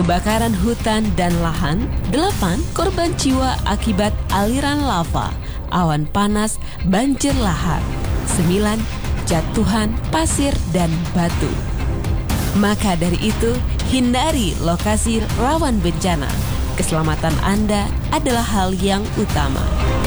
kebakaran hutan dan lahan. 8. Korban jiwa akibat aliran lava, awan panas, banjir lahar. 9. Jatuhan pasir dan batu. Maka dari itu, hindari lokasi rawan bencana. Keselamatan Anda adalah hal yang utama.